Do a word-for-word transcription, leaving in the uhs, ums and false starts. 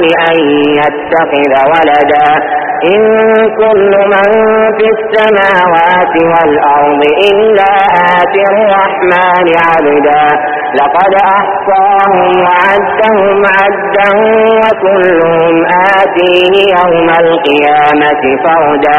أن يتخذ ولدا إن كل من في السماوات والأرض إلا آتي الرحمن عبدا لقد أحصاهم وعدهم عدا وكلهم آتيه يوم القيامة فردا